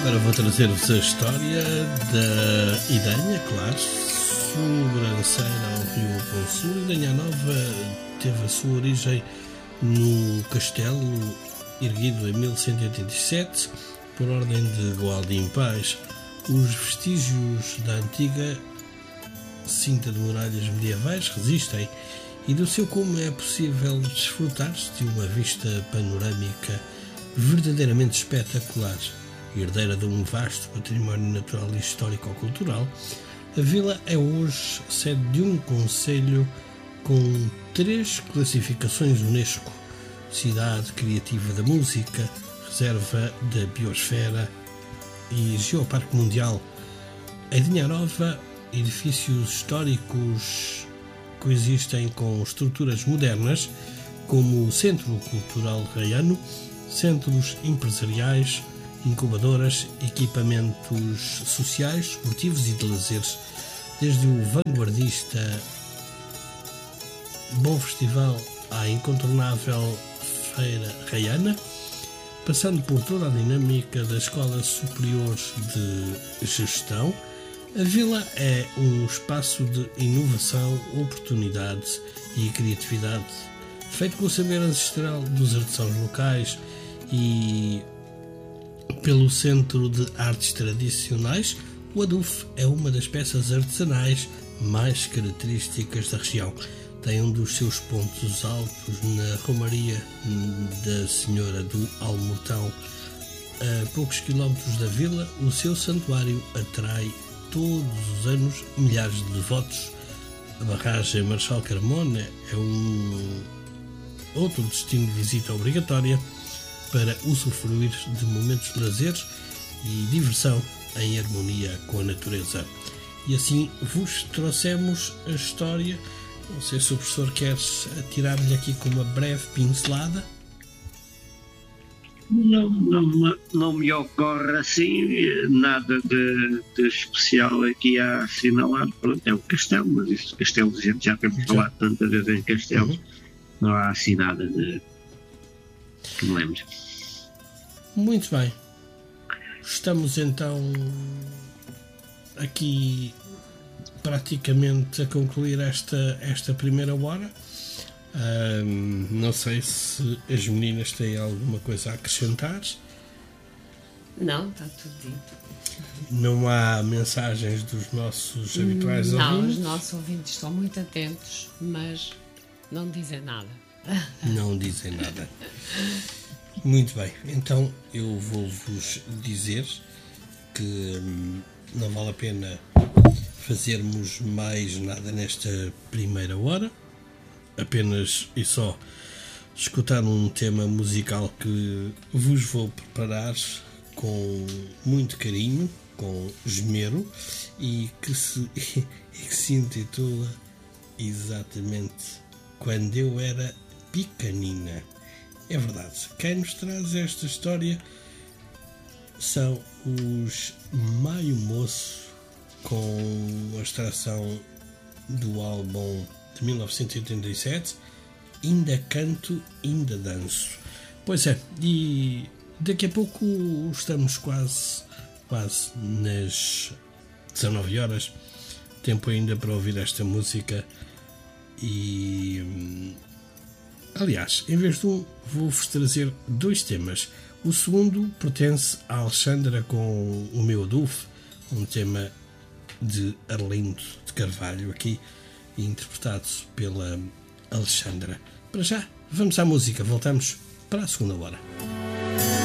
agora vou trazer-vos a história da Idanha, claro, sobranceira ao Rio Consul. Idanha Nova teve a sua origem no castelo, erguido em 1187 por ordem de Gualdim Pais. Os vestígios da antiga cinta de muralhas medievais resistem e do seu cume é possível desfrutar-se de uma vista panorâmica verdadeiramente espetacular. Herdeira de um vasto património natural e histórico-cultural, a vila é hoje sede de um concelho com 3 classificações Unesco: Cidade Criativa da Música, Reserva da Biosfera e Geoparque Mundial. A Idanha Nova, edifícios históricos coexistem com estruturas modernas, como o Centro Cultural Raiano, centros empresariais, incubadoras, equipamentos sociais, esportivos e de lazeres, desde o vanguardista Bom Festival à incontornável Feira Raiana, passando por toda a dinâmica da Escola Superior de Gestão. A vila é um espaço de inovação, oportunidade e criatividade, feito com o saber ancestral dos artesãos locais e pelo Centro de Artes Tradicionais. O adufo é uma das peças artesanais mais características da região. Tem um dos seus pontos altos na Romaria da Senhora do Almortão. A poucos quilómetros da vila, o seu santuário atrai todos os anos milhares de devotos. A barragem Marechal Carmona é outro destino de visita obrigatória para usufruir de momentos de lazer e diversão em harmonia com a natureza. E assim vos trouxemos a história. Não sei se o professor quer tirar-lhe aqui com uma breve pincelada. Não me ocorre assim nada de especial aqui a assinalar. Pronto, é um castelo, mas isso, castelos, a gente já temos falado tantas vezes em castelos, não há assim nada de que me lembre. Muito bem. Estamos então aqui praticamente a concluir esta primeira hora. Não sei se as meninas têm alguma coisa a acrescentar. Não, está tudo dito. Não há mensagens dos nossos habituais ouvintes? Não, os nossos ouvintes estão muito atentos, mas não dizem nada. Não dizem nada. Muito bem, então eu vou-vos dizer que não vale a pena fazermos mais nada nesta primeira hora. Apenas e só escutar um tema musical que vos vou preparar com muito carinho, com esmero, e que se intitula exatamente Quando Eu Era Pequenina. É verdade, quem nos traz esta história são os Maio Moço, com a extração do álbum de 1987, Ainda Canto, Ainda Danço. Pois é, e daqui a pouco estamos quase nas 19 horas, tempo ainda para ouvir esta música. E aliás, em vez de um, vou-vos trazer 2 temas. O segundo pertence a Alexandra com o meu adufo, um tema de Arlindo de Carvalho, aqui interpretado pela Alexandra. Para já, vamos à música, voltamos para a segunda hora.